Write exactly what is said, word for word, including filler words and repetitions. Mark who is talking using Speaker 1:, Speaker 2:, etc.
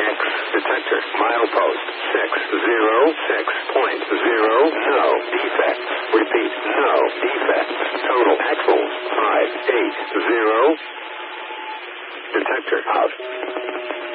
Speaker 1: X. Detector. Milepost. six zero six point zero. No defects. Repeat. No defects. Total axles. five eight zero. Detector out.